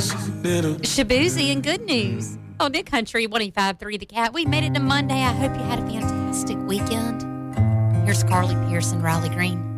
Shabuzi and good news. Oh, Nick Country 105.3 The Cat. We made it to Monday. I hope you had a fantastic weekend. Here's Carly Pearson, Riley Green.